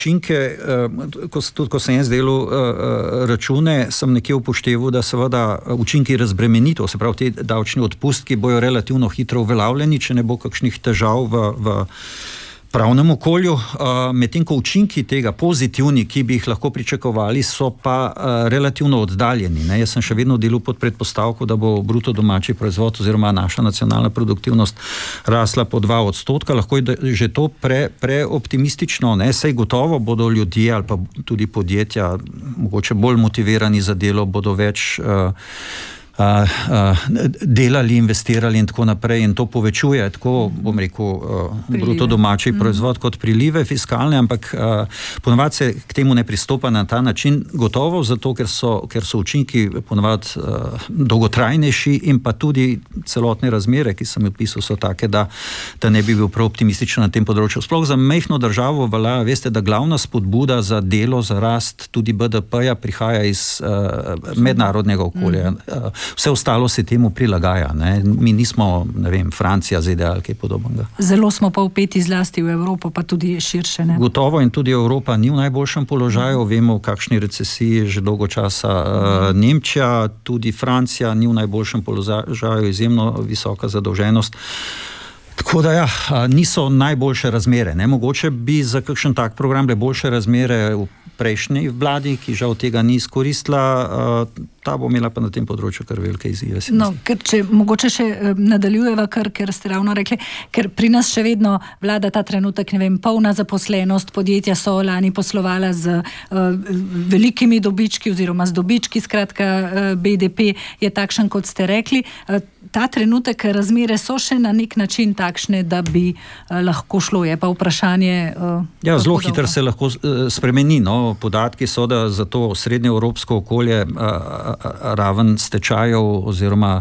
učinke, ko sem jaz delal račune, sem nekje upošteval, da seveda učinki razbremenitev, se pravi te davčni odpustki, bojo relativno hitro uveljavljeni, če ne bo kakšnih težav v pravnem okolju, medtem ko učinki tega pozitivni, ki bi jih lahko pričakovali, so pa relativno oddaljeni. Ne? Jaz sem še vedno delal pod predpostavko, da bo bruto domači proizvod oziroma naša nacionalna produktivnost rasla po 2%, lahko je že to preoptimistično, ne? Saj gotovo bodo ljudje ali pa tudi podjetja mogoče bolj motivirani za delo, bodo več delali, investirali in tako naprej in to povečuje, tako bom rekel, bruto domači proizvod kot prilive fiskalne, ampak ponovadi se k temu ne pristopa na ta način, gotovo zato, ker so učinki ponovadi dolgotrajnejši in pa tudi celotne razmere, ki sem jih opisal, so take, da ne bi bil prav optimističen na tem področju. Sploh za majhno državo velja, veste, da glavna spodbuda za delo, za rast tudi BDP-ja prihaja iz mednarodnega okolja. Vse ostalo se temu prilagaja. Ne? Mi nismo, ne vem, Francija, ZDA ali kaj podobnega. Zelo smo pa vpeti zlasti v Evropo, pa tudi širše. Ne? Gotovo in tudi Evropa ni v najboljšem položaju. Vemo, v kakšni recesiji je že dolgo časa Nemčija, tudi Francija ni v najboljšem položaju, izjemno visoka zadolženost. Tako da niso najboljše razmere. Ne? Mogoče bi za kakšen tak program bile boljše razmere v prejšnji vladi, ki žal tega ni izkoristila, ta bo imela pa na tem področju kar velike izzive. No, ker če mogoče še nadaljujeva, ker ste ravno rekli, ker pri nas še vedno vlada ta trenutek, ne vem, polna zaposlenost, podjetja so lani poslovala z velikimi dobički oziroma z dobički, skratka BDP je takšen, kot ste rekli. Ta trenutek razmere so še na nek način takšne, da bi lahko šlo. Je pa vprašanje... zelo hitro se lahko spremeni. No. Podatki so, da za to srednjeevropsko okolje raven stečajev oziroma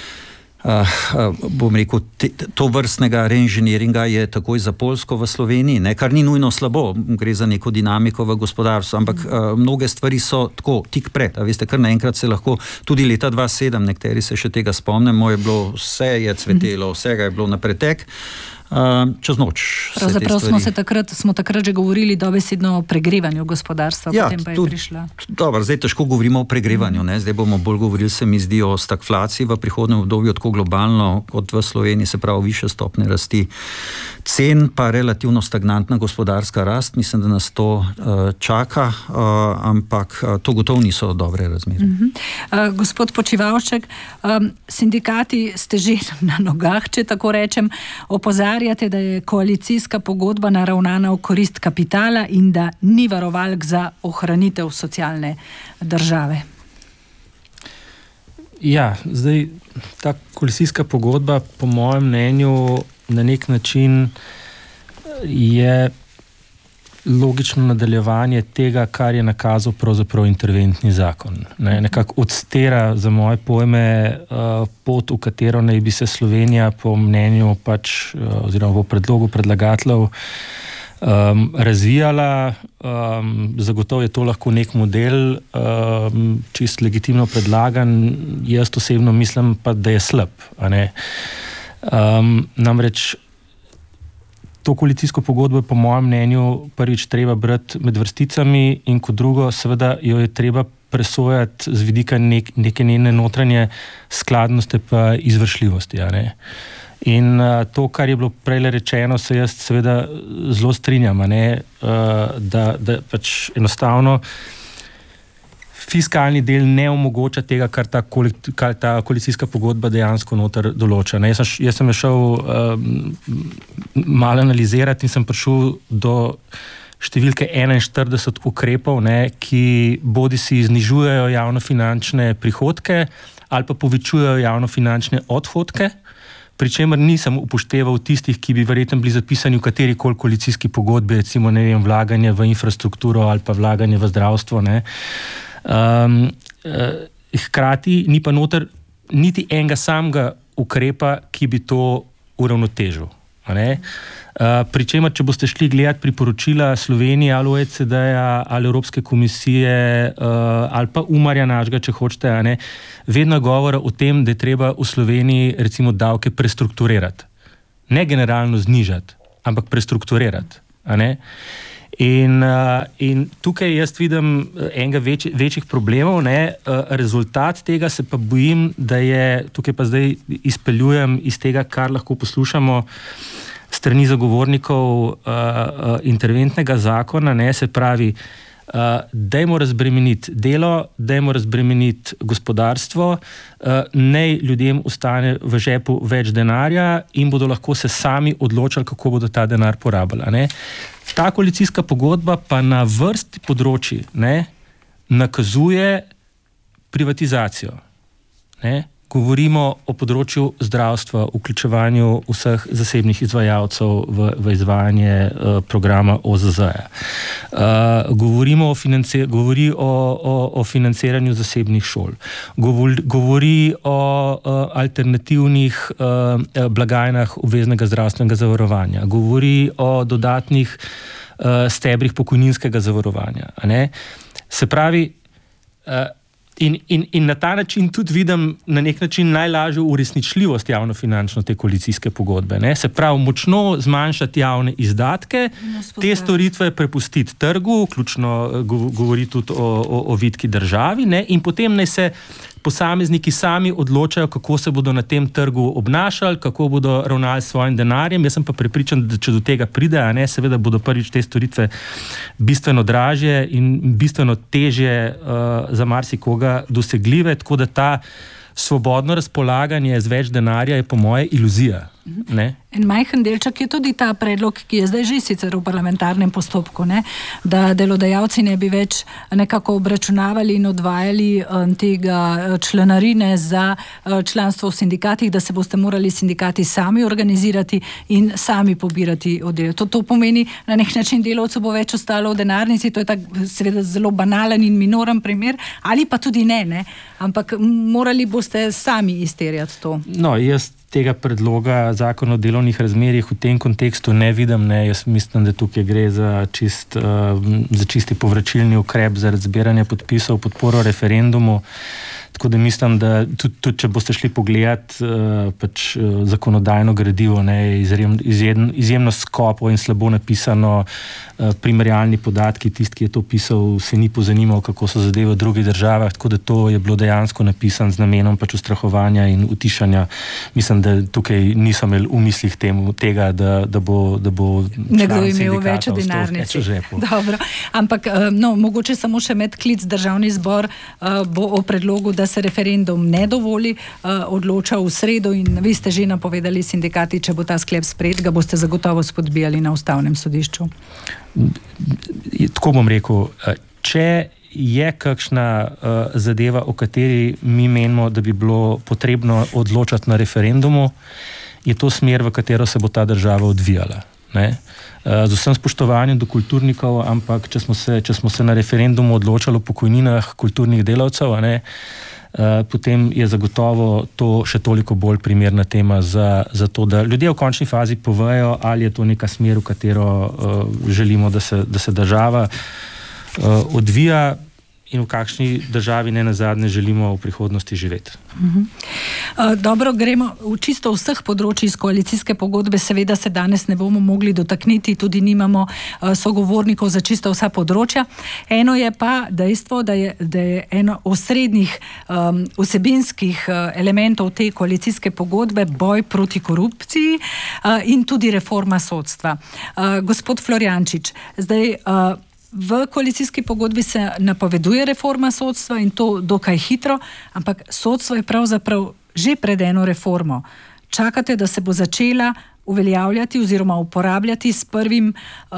bom rekel, to vrstnega reinženiringa je takoj za Poljsko v Sloveniji, ne, kar ni nujno slabo, gre za neko dinamiko v gospodarstvu, ampak mnoge stvari so tako tik pred, a veste, kar naenkrat se lahko, tudi leta 2007, nekateri se še tega spomnimo, je bilo, vse je cvetelo, vsega je bilo na pretek, čez noč. Pravzaprav smo takrat že govorili dobesedno o pregrevanju gospodarstva, potem pa je prišla. Dobro, zdaj težko govorimo o pregrevanju, ne? Zdaj bomo bolj govorili, se mi zdi, o stagflaciji v prihodnjem obdobju, tako globalno kot v Sloveniji, se pravi više stopnje rasti cen, pa relativno stagnantna gospodarska rast, mislim, da nas to čaka, ampak to gotovo niso dobre razmere. Gospod Počivalšek, sindikati ste že na nogah, če tako rečem, opozarjate, da je koalicijska pogodba naravnana v korist kapitala in da ni varovalk za ohranitev socialne države. Ja, zdaj ta koalicijska pogodba po mojem mnenju na nek način je logično nadaljevanje tega, kar je nakazal pravzaprav interventni zakon. Nekako odstira za moje pojme pot, v katero naj bi se Slovenija po mnenju oziroma v predlogu predlagateljev razvijala. Zagotovo je to lahko nek model, čist legitimno predlagan. Jaz osebno mislim pa, da je slab. Namreč to koalicijsko pogodbo je po mojem mnenju prvič treba brati med vrsticami in kot drugo seveda jo je treba presojati z vidika neke njene notranje skladnosti pa izvršljivosti. In to, kar je bilo prej rečeno, se jaz seveda zelo strinjam, da pač enostavno fiskalni del ne omogoča tega, kar ta koalicijska pogodba dejansko noter določa. Jaz sem šel malo analizirati in sem prišel do številke 41 ukrepov, ki bodisi znižujejo javnofinančne prihodke ali pa povečujejo javnofinančne odhodke, pri čemer nisem upošteval tistih, ki bi verjetno bili zapisani v katerikoli koalicijski pogodbi, recimo, ne vem, vlaganje v infrastrukturo ali pa vlaganje v zdravstvo, hkrati ni pa noter niti enega samega ukrepa, ki bi to uravnotežil. Pri čemer, če boste šli gledati priporočila Slovenije ali OECD-ja ali Evropske komisije ali pa Umarja našega, če hočete, vedno je govora o tem, da je treba v Sloveniji recimo davke prestrukturirati. Ne generalno znižati, ampak prestrukturirati. In tukaj jaz vidim enega večjih problemov, ne. Rezultat tega se pa bojim, da je, tukaj pa zdaj izpeljujem iz tega, kar lahko poslušamo strani zagovornikov interventnega zakona, ne, se pravi, dajmo razbremeniti delo, dajmo razbremeniti gospodarstvo, naj ljudem ostane v žepu več denarja in bodo lahko se sami odločali, kako bodo ta denar porabili, ne. Ta koalicijska pogodba pa na vrsti področji, ne, nakazuje privatizacijo, ne. Govorimo o področju zdravstva, vključevanju vseh zasebnih izvajalcev v izvajanje programa OZZ-ja. Govorimo o financiranju zasebnih šol. Govori o alternativnih blagajnah obveznega zdravstvenega zavarovanja. Govori o dodatnih stebrih pokojninskega zavarovanja. Ne? Se pravi, In na ta način tudi vidim na nek način najlažjo uresničljivost javnofinančno te koalicijske pogodbe. Ne? Se pravi, močno zmanjšati javne izdatke, te storitve prepustiti trgu, vključno govori tudi o vitki državi, ne? In potem naj se posamezniki sami odločajo, kako se bodo na tem trgu obnašali, kako bodo ravnali s svojim denarjem. Jaz sem pa prepričan, da če do tega pride, a ne, seveda bodo prvič te storitve bistveno dražje in bistveno težje za marsikoga dosegljive, tako da ta svobodno razpolaganje z več denarja je po moje iluzija. Ne? En majhen delček je tudi ta predlog, ki je zdaj že sicer v parlamentarnem postopku, ne? Da delodajalci ne bi več nekako obračunavali in odvajali tega članarine za članstvo v sindikatih, da se boste morali sindikati sami organizirati in sami pobirati oddele. To pomeni, na nek način delavcu bo več ostalo v denarnici, to je tak seveda zelo banalen in minoren primer, ali pa tudi ne? Ampak morali boste sami izterjati to. No, jaz tega predloga zakona o delovnih razmerjih v tem kontekstu ne vidim, ne. Jaz mislim, da tukaj gre za čisti povračilni ukrep za zbiranje podpisov v podporo referendumu. Tako da mislim, da tudi če boste šli pogledat pač zakonodajno gradivo, ne, izjemno skopo in slabo napisano, primerjalni podatki, tisti, ki je to pisal, se ni pozanimal, kako so zadeve v drugih državah, tako da to je bilo dejansko napisan z namenom pač ustrahovanja in utišanja. Mislim, da tukaj niso imeli v mislih tega, da bo nekdo imel več v denarnici. Dobro, ampak no, mogoče samo še medklic, Državni zbor bo o predlogu, da se referendum ne dovoli, odloča v sredo in vi ste že napovedali sindikati, če bo ta sklep sprejet, ga boste zagotovo spodbijali na Ustavnem sodišču. Tako bom rekel, če je kakšna zadeva, o kateri mi menimo, da bi bilo potrebno odločati na referendumu, je to smer, v katero se bo ta država odvijala. Ne? Z vsem spoštovanjem do kulturnikov, ampak če smo se na referendumu odločali o pokojninah kulturnih delavcev, ne, potem je zagotovo to še toliko bolj primerna tema za to, da ljudje v končni fazi povejo, ali je to neka smer, v katero želimo, da se država odvija in v kakšni državi ne nazadnje želimo v prihodnosti živeti. Dobro, gremo v čisto vseh področjih iz koalicijske pogodbe, seveda se danes ne bomo mogli dotakniti, tudi nimamo sogovornikov za čisto vsa področja. Eno je pa dejstvo, da je eno osrednjih vsebinskih elementov te koalicijske pogodbe boj proti korupciji in tudi reforma sodstva. Gospod Florjančič, zdaj v koalicijski pogodbi se napoveduje reforma sodstva in to dokaj hitro, ampak sodstvo je pravzaprav že pred eno reformo. Čakate, da se bo začela uveljavljati oziroma uporabljati s 1.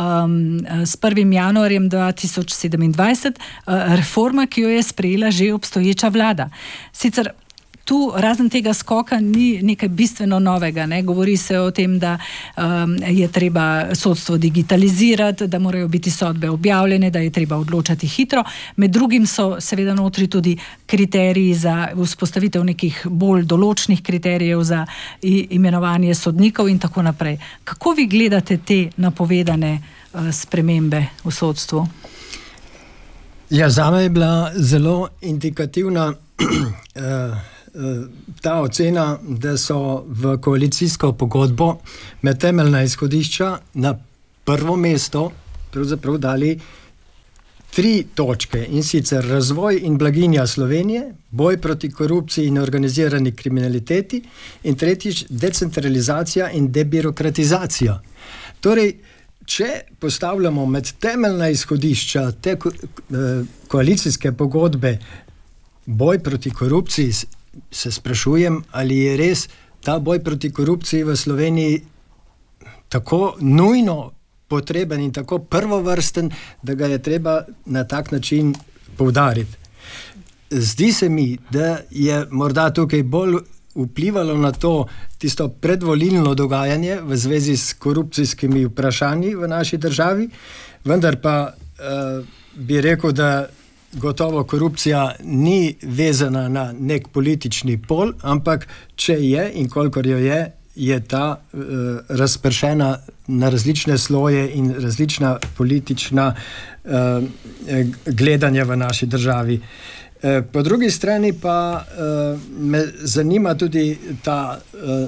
januarjem 2027 reforma, ki jo je sprejela že obstoječa vlada. Sicer tu razen tega skoka ni nekaj bistveno novega. Ne? Govori se o tem, da je treba sodstvo digitalizirati, da morajo biti sodbe objavljene, da je treba odločati hitro. Med drugim so seveda notri tudi kriteriji za vzpostavitev nekih bolj določnih kriterijev za imenovanje sodnikov in tako naprej. Kako vi gledate te napovedane spremembe v sodstvu? Ja, zame je bila zelo indikativna ta ocena, da so v koalicijsko pogodbo med temeljna izhodišča na prvo mesto pravzaprav dali 3 točke, in sicer razvoj in blaginja Slovenije, boj proti korupciji in organizirani kriminaliteti in tretjič decentralizacija in debirokratizacija. Torej, če postavljamo med temeljna izhodišča te koalicijske pogodbe boj proti korupciji, se sprašujem, ali je res ta boj proti korupciji v Sloveniji tako nujno potreben in tako prvovrsten, da ga je treba na tak način poudariti. Zdi se mi, da je morda tukaj bolj vplivalo na to tisto predvolilno dogajanje v zvezi s korupcijskimi vprašanji v naši državi, vendar pa bi rekel, da gotovo korupcija ni vezana na nek politični pol, ampak če je in kolikor jo je ta razpršena na različne sloje in različna politična gledanja v naši državi. Po drugi strani pa me zanima tudi ta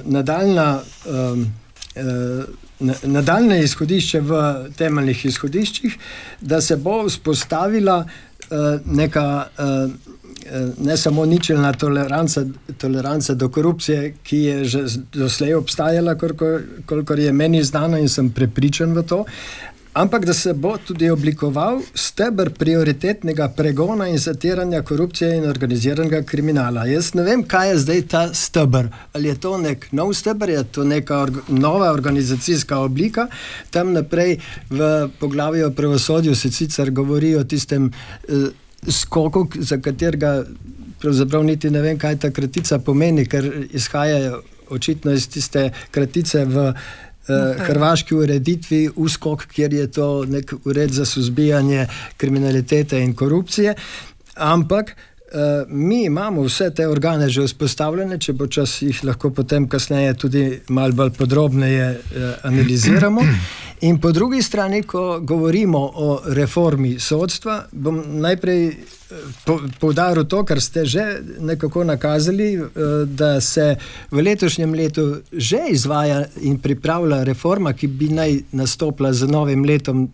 nadaljne izhodišče v temeljnih izhodiščih, da se bo vzpostavila neka ne samo ničelna toleranca do korupcije, ki je že doslej obstajala, kolikor je meni znano in sem prepričan v to, ampak da se bo tudi oblikoval steber prioritetnega pregona in zatiranja korupcije in organiziranega kriminala. Jaz ne vem, kaj je zdaj ta steber. Ali je to nek nov steber, je to neka nova organizacijska oblika. Tam naprej v poglavju o pravosodju se sicer govori o tistem skoku, za katerega pravzaprav niti ne vem, kaj ta kratica pomeni, ker izhajajo očitno iz tiste kratice v hrvaški ureditvi USKOK, kjer je to nek ured za suzbijanje kriminalitete in korupcije, ampak mi imamo vse te organe že vzpostavljene, če bo čas jih lahko potem kasneje tudi malo bolj podrobneje analiziramo. In po drugi strani, ko govorimo o reformi sodstva, bom najprej poudaril to, kar ste že nekako nakazali, da se v letošnjem letu že izvaja in pripravlja reforma, ki bi naj nastopila z novim letom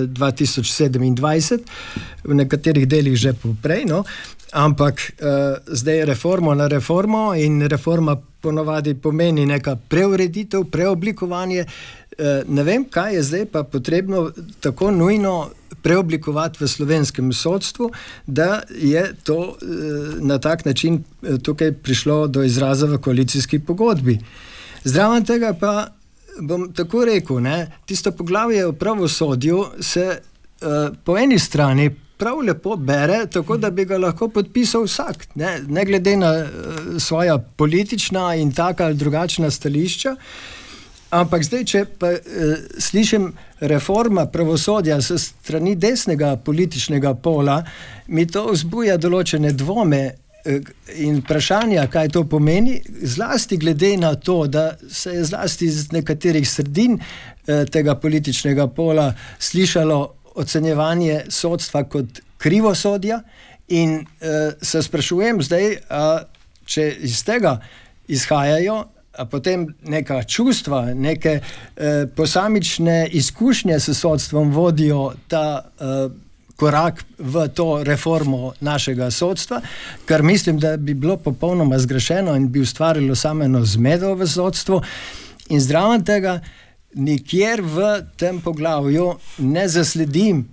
2027, v nekaterih delih že poprej, no? Ampak zdaj reformo na reformo in reforma ponovadi pomeni neka preureditev, preoblikovanje. Ne vem, kaj je zdaj pa potrebno tako nujno preoblikovati v slovenskem sodstvu, da je to na tak način tukaj prišlo do izraza v koalicijski pogodbi. Zraven tega pa bom tako rekel, tisto poglavje o pravosodju se po eni strani prav lepo bere, tako da bi ga lahko podpisal vsak, ne glede na svoja politična in taka ali drugačna stališča. Ampak zdaj, če pa slišim reforma pravosodja s strani desnega političnega pola, mi to vzbuja določene dvome in vprašanja, kaj to pomeni, zlasti glede na to, da se je zlasti iz nekaterih sredin tega političnega pola slišalo ocenjevanje sodstva kot krivosodja in se sprašujem zdaj, če iz tega izhajajo, a potem neka čustva, neke posamične izkušnje s sodstvom vodijo ta korak v to reformo našega sodstva, kar mislim, da bi bilo popolnoma zgrešeno in bi ustvarilo samo eno zmedo v sodstvu. In zraven tega nikjer v tem poglavju ne zasledim,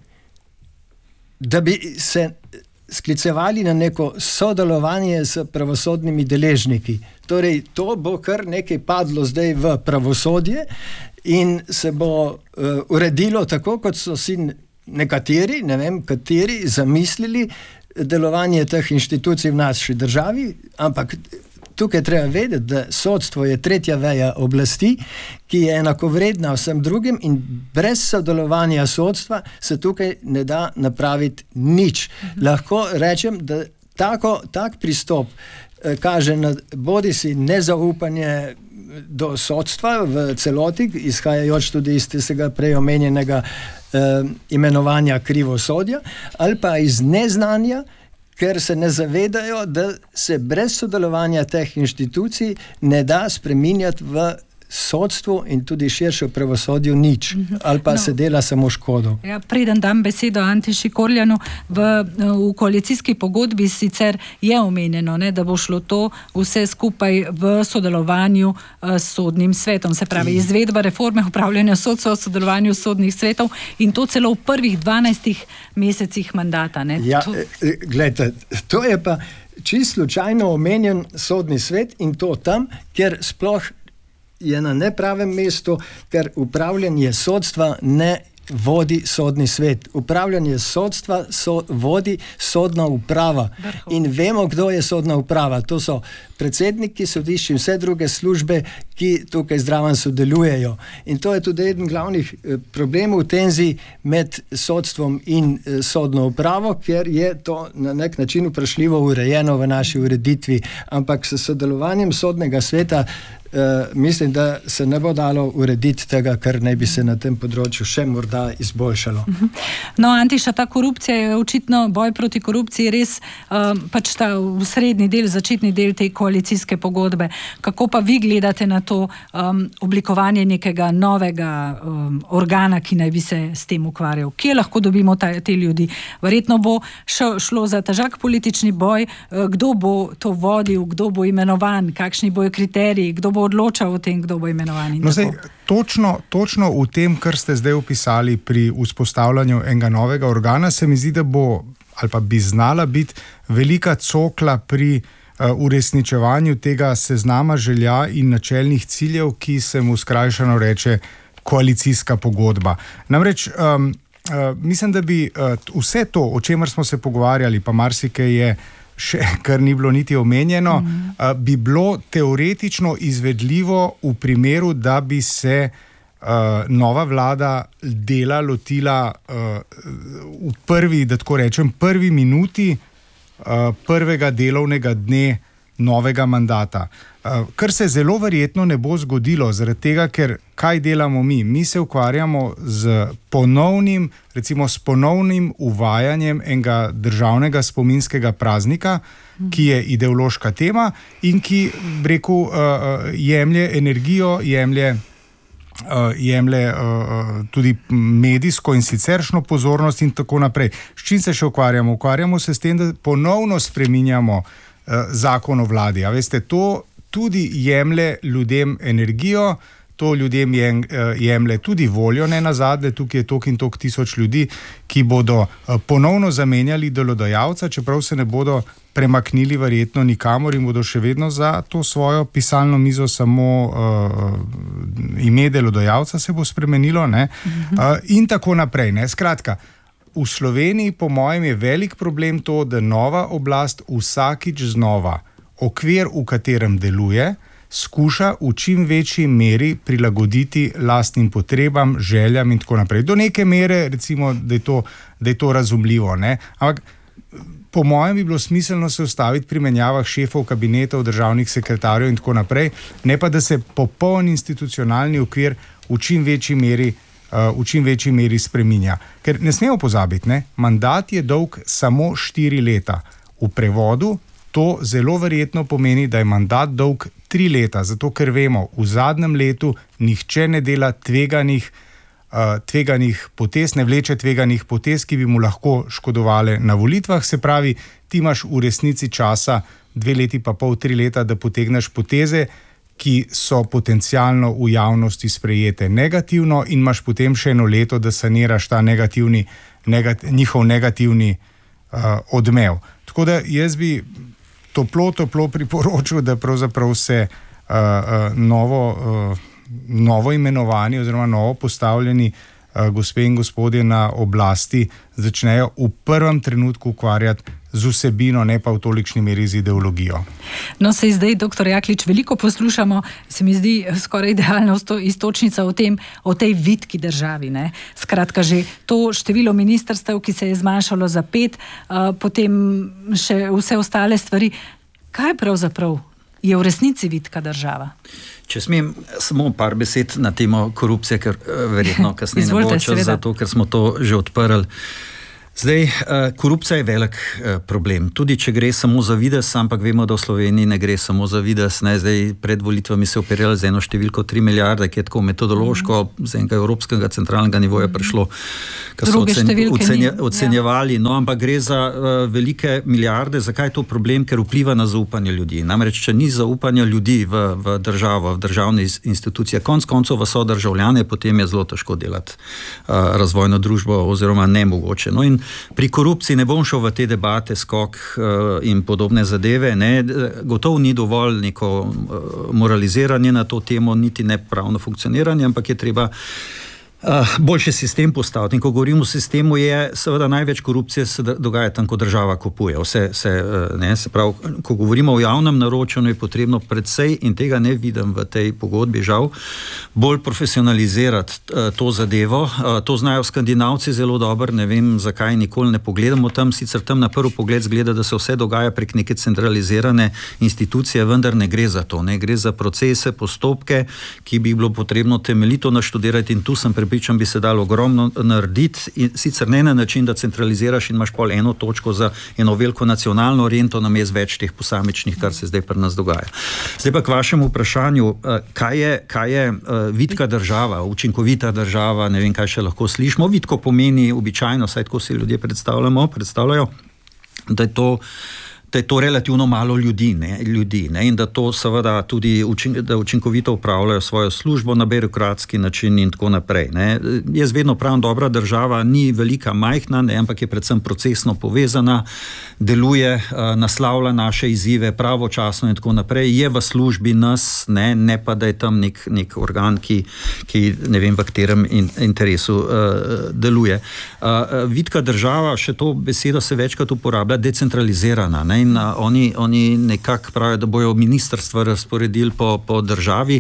da bi se sklicevali na neko sodelovanje s pravosodnimi deležniki. Torej, to bo kar nekaj padlo zdaj v pravosodje in se bo uredilo tako, kot so si nekateri, ne vem kateri, zamislili delovanje teh inštitucij v naši državi, ampak tukaj treba vedeti, da sodstvo je tretja veja oblasti, ki je enakovredna vsem drugim in brez sodelovanja sodstva se tukaj ne da napraviti nič. Lahko rečem, da tak pristop kaže na bodisi nezaupanje do sodstva v celoti, izhajajoč tudi iz tistega prej omenjenega imenovanja krivosodja, ali pa iz neznanja, ker se ne zavedajo, da se brez sodelovanja teh inštitucij ne da spreminjati v sodstvu in tudi širše v pravosodju nič, ali pa se dela samo škodo. Ja, preden dam besedo Antiši Korljanu, v koalicijski pogodbi sicer je omenjeno, ne, da bo šlo to vse skupaj v sodelovanju s sodnim svetom, se pravi izvedba reforme upravljanja sodstva v sodelovanju sodnih svetov in to celo v prvih 12 mesecih mandata. Ne. Ja, gledajte, to je pa čisto slučajno omenjen sodni svet in to tam, kjer sploh je na nepravem mestu, ker upravljanje sodstva ne vodi sodni svet. Upravljanje sodstva vodi sodna uprava. In vemo, kdo je sodna uprava. To so predsedniki sodišč in vse druge službe, ki tukaj zraven sodelujejo. In to je tudi eden glavnih problemov v tenziji med sodstvom in sodno upravo, ker je to na nek način vprašljivo urejeno v naši ureditvi. Ampak s sodelovanjem sodnega sveta mislim, da se ne bo dalo urediti tega, kar naj bi se na tem področju še morda izboljšalo. No, Antiša, ta korupcija je očitno, boj proti korupciji res pač ta srednji del, začetni del te koalicijske pogodbe. Kako pa vi gledate na to oblikovanje nekega novega organa, ki naj bi se s tem ukvarjal? Kje lahko dobimo te ljudi? Verjetno bo šlo za težak politični boj, kdo bo to vodil, kdo bo imenovan, kakšni bojo kriteriji, kdo bo odločal o tem, kdo bo imenovan. No, zdaj, točno v tem, kar ste zdaj opisali pri vzpostavljanju enega novega organa, se mi zdi, da bo ali pa bi znala biti velika cokla pri uresničevanju tega seznama želja in načelnih ciljev, ki se mu skrajšano reče koalicijska pogodba. Namreč mislim, da bi vse to, o čemer smo se pogovarjali, pa marsikaj je še, kar ni bilo niti omenjeno, bi bilo teoretično izvedljivo v primeru, da bi se nova vlada dela lotila v prvi, da tako rečem, prvi minuti prvega delovnega dne novega mandata. Kar se zelo verjetno ne bo zgodilo, zaradi tega, ker kaj delamo mi? Mi se ukvarjamo z ponovnim uvajanjem enega državnega spominskega praznika, ki je ideološka tema in ki, rekel, jemlje energijo, jemlje tudi medijsko in siceršno pozornost in tako naprej. S čim se še ukvarjamo? Ukvarjamo se s tem, da ponovno spreminjamo zakon o vladi. A veste, to tudi jemlje ljudem energijo, to ljudem jemlje tudi voljo, ne nazadnje, tukaj je toliko in toliko tisoč ljudi, ki bodo ponovno zamenjali delodajalca, čeprav se ne bodo premaknili verjetno nikamor in bodo še vedno za to svojo pisalno mizo, samo ime delodajalca se bo spremenilo, ne? In tako naprej, ne? Skratka, v Sloveniji, po mojem, je velik problem to, da nova oblast vsakič znova okvir, v katerem deluje, skuša v čim večji meri prilagoditi lastnim potrebam, željam in tako naprej. Do neke mere, recimo, da je to razumljivo, ne? Ampak po mojem bi bilo smiselno se ustaviti pri menjavah šefov kabinetov, državnih sekretarjev in tako naprej, ne pa da se popoln institucionalni okvir v čim večji meri spreminja. Ker ne smemo pozabiti, ne? Mandat je dolg samo 4 leta. V prevodu to zelo verjetno pomeni, da je mandat dolg 3 leta, zato ker vemo, v zadnjem letu nihče ne dela tveganih potez, ne vleče tveganih potez, ki bi mu lahko škodovale na volitvah. Se pravi, ti imaš v resnici časa 2 leti pa pol, 3 leta, da potegneš poteze, ki so potencialno v javnosti sprejete negativno in imaš potem še 1 leto, da saniraš ta njihov negativni odmev. Tako da jaz bi toplo priporočil, da pravzaprav se novo imenovani oziroma novo postavljeni gospe in gospodje na oblasti začnejo v prvem trenutku ukvarjati z vsebino, ne pa v tolikšni meri z ideologijo. No, se zdaj, doktor Jaklič, veliko poslušamo, se mi zdi skoraj idealna istočnica o tej vitki državi, ne? Skratka, že to število ministrstev, ki se je zmanjšalo za 5, potem še vse ostale stvari. Kaj pravzaprav je v resnici vitka država? Če smem samo par besed na temo korupcije, ker verjetno kasneje ne bo čas za to, ker smo to že odprli. Zdaj, korupcija je velik problem. Tudi če gre samo za videz, ampak vemo, da v Sloveniji ne gre samo za videz. Zdaj, pred volitvami se operirali z eno številko 3 milijarde, ki je tako metodološko z enega evropskega centralnega nivoja prišlo, ki so ocenjevali. No, ampak gre za velike milijarde. Zakaj je to problem? Ker vpliva na zaupanje ljudi. Namreč, če ni zaupanja ljudi v državo, v državne institucije, konc koncev v sodržavljane, potem je zelo težko delati razvojno družbo oziroma nemogoče. No, in pri korupciji ne bom šel v te debate, skok in podobne zadeve. Gotovo ni dovolj neko moraliziranje na to temo, niti ne pravno funkcioniranje, ampak je treba boljši sistem postaviti. In ko govorimo o sistemu, je seveda največ korupcije se dogaja tam, ko država kupuje. Se pravi, ko govorimo o javnem naročanju, je potrebno predvsej, in tega ne vidim v tej pogodbi, žal, bolj profesionalizirati to zadevo. To znajo Skandinavci zelo dobro, ne vem, zakaj nikoli ne pogledamo tam. Sicer tam na prvi pogled zgleda, da se vse dogaja prek neke centralizirane institucije, vendar ne gre za to. Ne gre za procese, postopke, ki bi bilo potrebno temeljito naštudirati, in tu sem prepričan, bi se dalo ogromno narediti, in sicer ne na način, da centraliziraš in imaš pol eno točko za eno veliko nacionalno oriento, namesto več teh posamičnih, kar se zdaj pri nas dogaja. Zdaj pa k vašemu vprašanju, kaj je vitka država, učinkovita država, ne vem, kaj še lahko slišimo. Vitko pomeni običajno, saj tako si ljudje predstavljajo, da je to relativno malo ljudi, in da to seveda tudi da učinkovito upravljajo svojo službo na birokratski način in tako naprej. Jaz vedno pravim, dobra država ni velika, majhna, ampak je predvsem procesno povezana, deluje, naslavlja naše izzive pravočasno in tako naprej, je v službi nas, ne pa da je tam nek organ, ki ne vem, v katerem interesu deluje. Vitka država, še to besedo se večkrat uporablja, decentralizirana, in oni nekako pravijo, da bojo ministrstva razporedili po državi.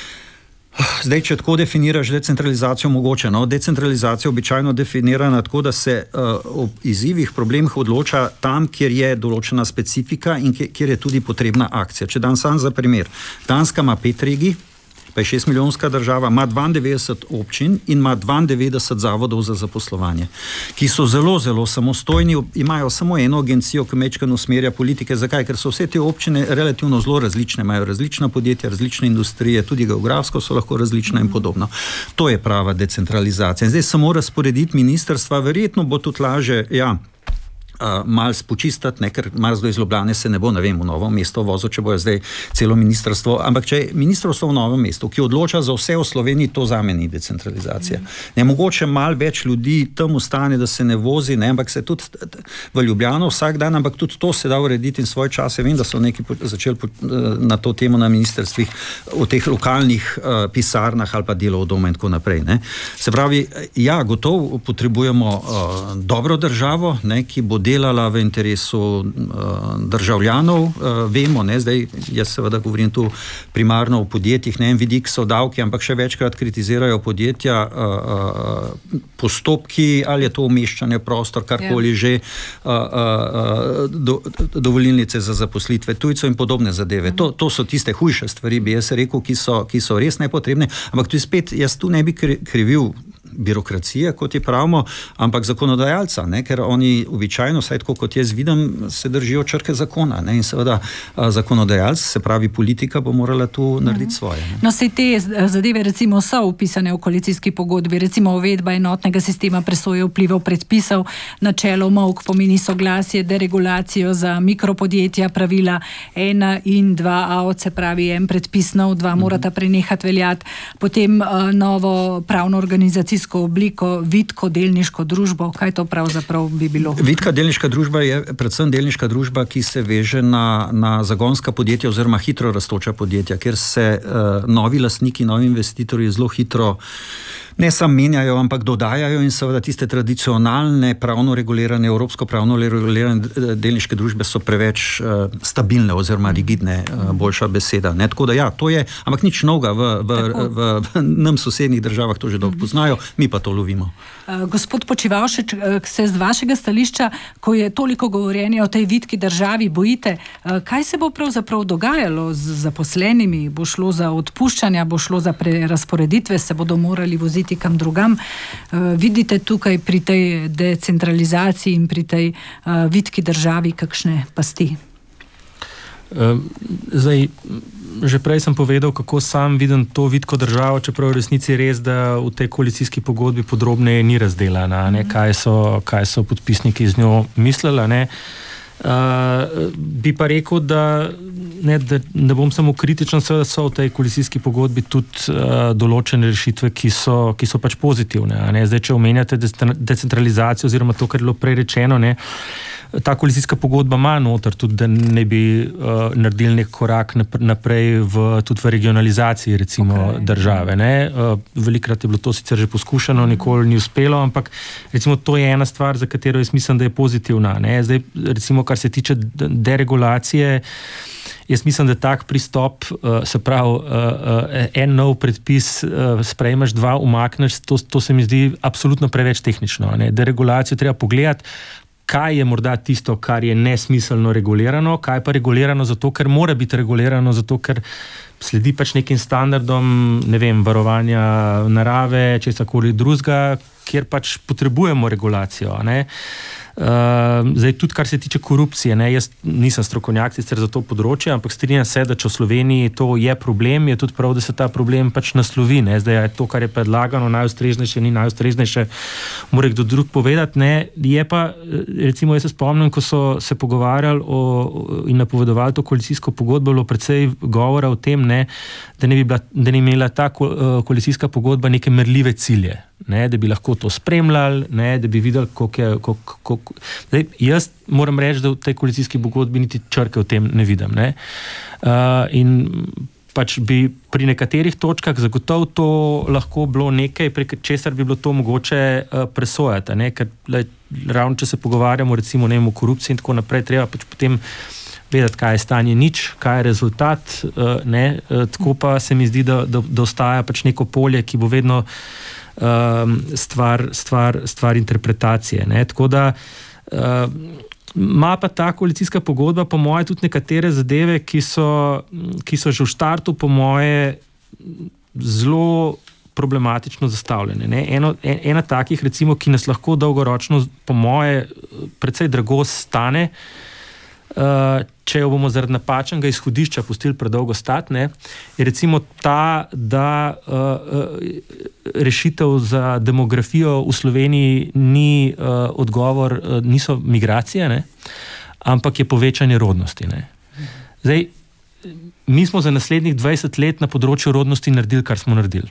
Zdaj, če tako definiraš decentralizacijo, mogoče. Decentralizacija običajno definirana tako, da se o izzivih, problemih odloča tam, kjer je določena specifika in kjer je tudi potrebna akcija. Če dam sam za primer. Danska ima 5 regij, pa je 6-milijonska država, ima 92 občin in ima 92 zavodov za zaposlovanje, ki so zelo, zelo samostojni, imajo samo eno agencijo, ki majčkeno usmerja politike. Zakaj? Ker so vse te občine relativno zelo različne, imajo različna podjetja, različne industrije, tudi geografsko so lahko različne in podobno. To je prava decentralizacija. In zdaj samo razporediti ministrstva, verjetno bo tudi laže, malo spočistati, ker Marsdo iz Ljubljane se ne bo, ne vem, v Novo mesto vozil, če bojo zdaj celo ministrstvo, ampak če je ministrstvo v Novem mestu, ki odloča za vse v Sloveniji, to zame ni decentralizacija. Mogoče malo več ljudi tam ostane, da se ne vozi, ampak se tudi v Ljubljano vsak dan, ampak tudi to se da urediti in svoj čas. Vem, da so neki začeli na to temo na ministrstvih, v teh lokalnih pisarnah ali pa delov doma in tako naprej. Se pravi, gotovo potrebujemo dobro državo, ki bo delala v interesu državljanov. Vemo, zdaj jaz seveda govorim tu primarno o podjetjih, en vidik so davki, ampak še večkrat kritizirajo podjetja, postopki, ali je to umeščanje prostor, karkoli že, dovolilnice za zaposlitve tujcev in podobne zadeve. To so tiste hujše stvari, bi jaz rekel, ki so res nepotrebne, ampak tu spet jaz tu ne bi krivil birokracije, kot je pravimo, ampak zakonodajalca, ker oni običajno, vsaj tako kot jaz vidim, se držijo črke zakona, in seveda zakonodajalc, se pravi politika, bo morala tu narediti svoje. No, sej te zadeve recimo so upisane v koalicijski pogodbi, recimo uvedba enotnega sistema presoje vplivov predpisov, načelo MOVK pomeni soglasje, deregulacijo za mikropodjetja, pravila 1 in 2a, se pravi en predpis nov, 2 morata prenehati veljati, potem novo pravno organizacijsko obliko, vitko delniško družbo. Kaj to pravzaprav bi bilo? Vitka delniška družba je predvsem delniška družba, ki se veže na zagonska podjetja oziroma hitro rastoča podjetja, kjer se novi lastniki, novi investitorji zelo hitro ne samo menjajo, ampak dodajajo in seveda tiste tradicionalne pravno regulirane, evropsko pravno regulirane delniške družbe so preveč stabilne oziroma rigidne, boljša beseda. Tako da to je, ampak nič novega v nam sosednjih državah to že dolgo poznajo, mi pa to lovimo. Gospod Počivavšek, se z vašega stališča, ko je toliko govorjenja o tej vitki državi, bojite, kaj se bo pravzaprav dogajalo z zaposlenimi? Bo šlo za odpuščanja, bo šlo za prerazporeditve, se bodo morali voziti iti kam drugam. Vidite tukaj pri tej decentralizaciji in pri tej vitki državi kakšne pasti? Zdaj, že prej sem povedal, kako sam vidim to vitko državo, čeprav v resnici res, da v tej koalicijski pogodbi podrobneje ni razdelana, kaj so podpisniki z njo mislili. Bi pa rekel, da ne bom samo kritičen, seveda so v tej koalicijski pogodbi tudi določene rešitve, ki so pač pozitivne. Zdaj, če omenjate decentralizacijo oziroma to, kar je bilo prej rečeno, ta koalicijska pogodba ima noter tudi, da ne bi naredili nek korak naprej tudi v regionalizaciji recimo države. Velikrat je bilo to sicer že poskušano, nikoli ni uspelo, ampak recimo to je ena stvar, za katero jaz mislim, da je pozitivna. Zdaj, recimo, kar se tiče deregulacije, jaz mislim, da tak pristop, se pravi, en nov predpis sprejmeš, dva umakneš, to se mi zdi absolutno preveč tehnično. Deregulacijo treba pogledati, kaj je morda tisto, kar je nesmiselno regulirano, kaj pa regulirano zato, ker mora biti regulirano, zato, ker sledi pač nekim standardom, varovanja narave, česarkoli drugega, kjer pač potrebujemo regulacijo. Zdaj, tudi kar se tiče korupcije, jaz nisem strokovnjak sicer za to področje, ampak strinjam se, da če v Sloveniji to je problem, je tudi prav, da se ta problem pač naslovi. Zdaj, je to, kar je predlagano, najustreznejše, ni najustreznejše, mora kdo drug povedati. Je pa, recimo, jaz se spomnim, ko so se pogovarjali in napovedovali to koalicijsko pogodbo, bilo precej govora o tem, da ne bi imela ta koalicijska pogodba neke merljive cilje. Da bi lahko to spremljali, da bi videli, koliko. Zdaj, jaz moram reči, da v tej koalicijski pogodbi niti črke o tem ne vidim. In pač bi pri nekaterih točkah zagotovo to lahko bilo nekaj, prek česar bi bilo to mogoče presojati. Ker ravno, če se pogovarjamo recimo o korupciji in tako naprej, treba pač potem vedeti, kaj je stanje nič, kaj je rezultat. Tako pa se mi zdi, da ostaja pač neko polje, ki bo vedno stvar interpretacije. Tako da ima pa ta koalicijska pogodba po moje tudi nekatere zadeve, ki so že v štartu po moje zelo problematično zastavljene. Ena takih recimo, ki nas lahko dolgoročno po moje precej drago stane, če jo bomo zaradi napačnega izhodišča pustili predolgo stati, je recimo ta, da rešitev za demografijo v Sloveniji ni odgovor, niso migracije, ampak je povečanje rodnosti. Zdaj, mi smo za naslednjih 20 let na področju rodnosti naredili, kar smo naredili.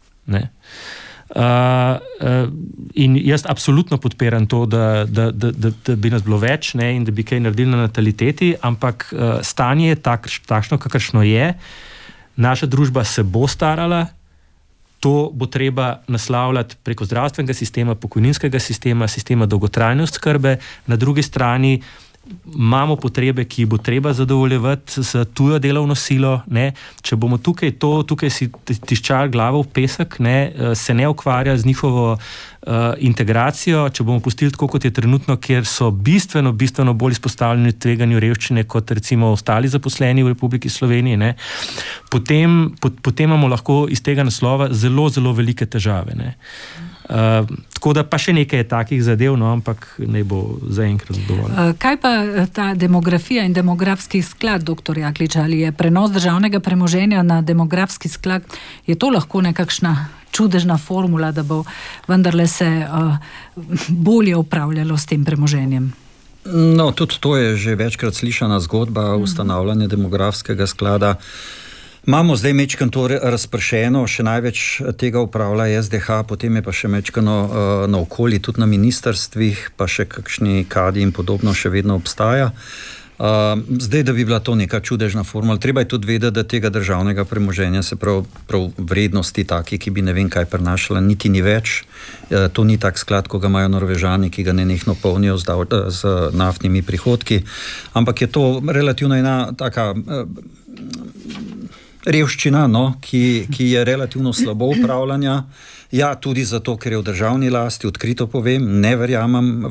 In jaz absolutno podpiram to, da bi nas bilo več in da bi kaj naredili na nataliteti, ampak stanje je takšno, kakršno je. Naša družba se bo starala, to bo treba naslavljati preko zdravstvenega sistema, pokojninskega sistema, sistema dolgotrajne oskrbe. Na drugi strani imamo potrebe, ki bo treba zadovoljevati z tujo delovno silo. Če bomo tukaj si tiščali glavo v pesek, se ne ukvarja z njihovo integracijo, če bomo pustili tako, kot je trenutno, kjer so bistveno bolj izpostavljeni tveganju revščine kot recimo ostali zaposleni v Republiki Sloveniji, potem imamo lahko iz tega naslova zelo, zelo velike težave. Tako da pa še nekaj je takih zadev, ampak ne bo zaenkrat dovolj. Kaj pa ta demografija in demografski sklad, dr. Jaklič, ali je prenos državnega premoženja na demografski sklad, je to lahko nekakšna čudežna formula, da bo vendarle se bolje upravljalo s tem premoženjem? Tudi to je že večkrat slišana zgodba ustanavljanja demografskega sklada. Imamo zdaj mečkano to razpršeno, še največ tega upravlja SDH, potem je pa še mečkano naokoli, tudi na ministrstvih, pa še kakšni kadi in podobno še vedno obstaja. Zdaj, da bi bila to neka čudežna formula, treba je tudi vedeti, da tega državnega premoženja, se prav vrednosti taki, ki bi ne vem kaj prenašala, niti ni več. To ni tak sklad, ko ga imajo Norvežani, ki ga nenehno polnijo z naftnimi prihodki, ampak je to relativno ena taka revščina, ki je relativno slabo upravljanja, Ja, tudi zato, ker je v državni lasti, odkrito povem, ne verjamem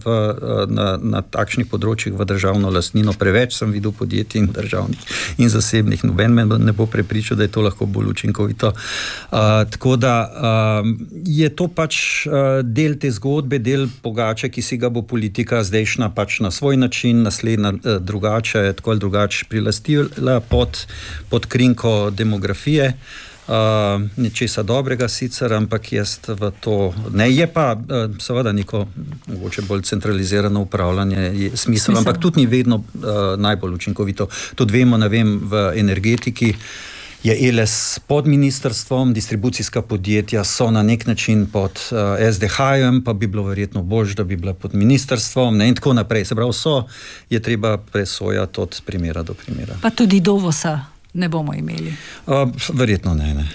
na takšnih področjih v državno lastnino. Preveč sem videl podjetij in državnih in zasebnih. Noben me ne bo prepričal, da je to lahko bolj učinkovito. Tako da je to pač del te zgodbe, del pogače, ki si ga bo politika zdajšnja pač na svoj način, naslednja drugače, tako ali drugače prilastila pod krinko demografije. Nečesa dobrega sicer, ampak jaz v to ne. Je pa seveda neko mogoče bolj centralizirano upravljanje smisel, ampak tudi ni vedno najbolj učinkovito. Tudi vemo, ne vem, v energetiki je ELES pod ministrstvom, distribucijska podjetja so na nek način pod SDH-jem, pa bi bilo verjetno bolj, da bi bila pod ministrstvom, ne, in tako naprej. Se pravi, je treba presojati od primera do primera. Pa tudi dovosa ne bomo imeli. Verjetno ne.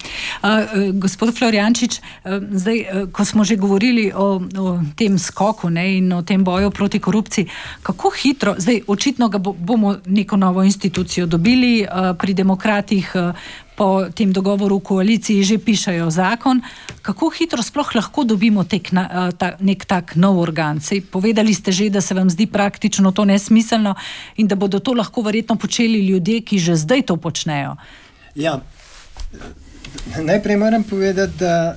Gospod Florjančič, zdaj, ko smo že govorili o tem skoku, ne, in o tem boju proti korupciji, kako hitro, zdaj očitno bomo neko novo institucijo dobili, pri demokratih po tem dogovoru v koaliciji že pišajo zakon. Kako hitro sploh lahko dobimo nek tak nov organ? Sej povedali ste že, da se vam zdi praktično to nesmiselno in da bodo to lahko verjetno počeli ljudje, ki že zdaj to počnejo. Ja, najprej moram povedati, da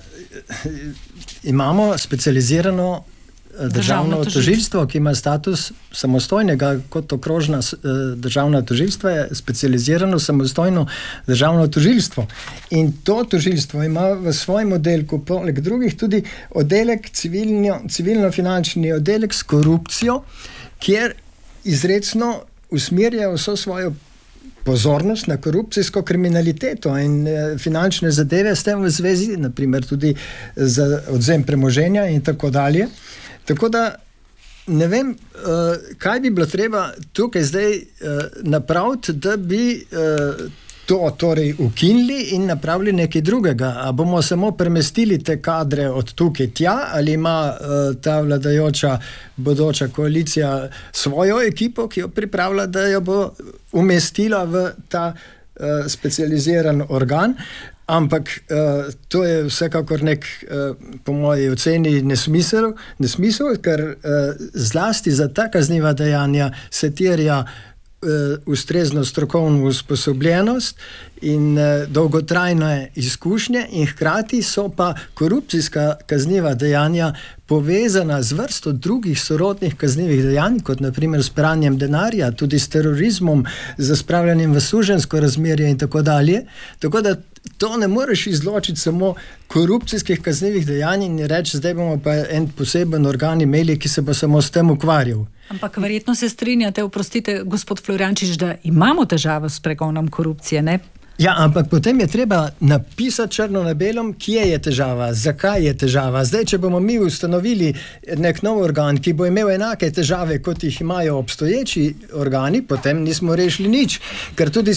imamo specializirano državno tožilstvo, ki ima status samostojnega, kot okrožna državna tožilstva je specializirano samostojno državno tožilstvo. In to tožilstvo ima v svojem oddelku, poleg drugih, tudi oddelek civilno-finančni oddelek s korupcijo, kjer izrecno usmerjajo vso svojo pozornost na korupcijsko kriminaliteto in finančne zadeve s tem v zvezi, naprimer tudi za odvzem premoženja in tako dalje. Tako da ne vem, kaj bi bilo treba tukaj zdaj napraviti, da bi to torej ukinili in napravili nekaj drugega. A bomo samo premestili te kadre od tukaj tja, ali ima ta vladajoča bodoča koalicija svojo ekipo, ki jo pripravlja, da jo bo umestila v ta specializiran organ. Ampak to je vsekakor nek, po moji oceni, nesmisel, ker zlasti za ta kazniva dejanja se terja ustrezno strokovno usposobljenost in dolgotrajne izkušnje in hkrati so pa korupcijska kazniva dejanja povezana z vrsto drugih sorodnih kaznivih dejanj, kot naprimer s pranjem denarja, tudi s terorizmom, z spravljanjem v suženjsko razmerje in tako dalje. Tako da to ne moreš izločiti samo korupcijskih kaznivih dejanj in reči, zdaj bomo pa en poseben organ imeli, ki se bo samo s tem ukvarjal. Ampak verjetno se strinjate, oprostite, gospod Florjančič, da imamo težavo s pregonom korupcije, ne? Ja, ampak potem je treba napisati črno na belem, kje je težava, zakaj je težava. Zdaj, če bomo mi ustanovili nek nov organ, ki bo imel enake težave, kot jih imajo obstoječi organi, potem nismo rešili nič. Ker tudi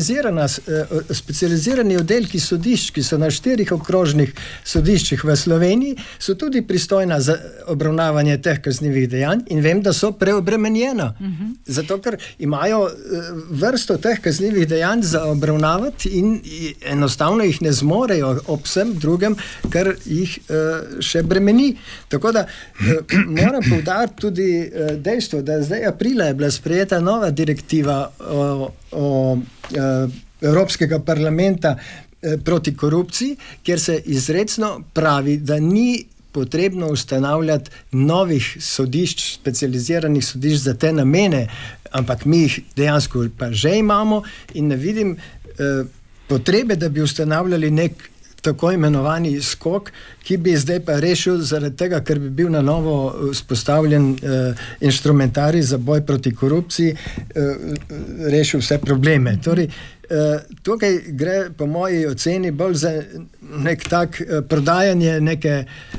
specializirani oddelki sodišč, ki so na 4 okrožnih sodiščih v Sloveniji, so tudi pristojna za obravnavanje teh kaznivih dejanj in vem, da so preobremenjena. Zato, ker imajo vrsto teh kaznivih dejanj za obravnavanje in enostavno jih ne zmorejo ob vsem drugem, kar jih še bremeni. Tako da moram poudariti tudi dejstvo, da zdaj aprila je bila sprejeta nova direktiva o Evropskega parlamenta proti korupciji, kjer se izrecno pravi, da ni potrebno ustanavljati novih sodišč, specializiranih sodišč za te namene, ampak mi jih dejansko pa že imamo in ne vidim potrebe, da bi ustanavljali nek tako imenovani skok, ki bi zdaj pa rešil zaradi tega, ker bi bil na novo vzpostavljen inštrumentarij za boj proti korupciji, rešil vse probleme. Torej, tukaj gre po moji oceni bolj za nek tak prodajanje neke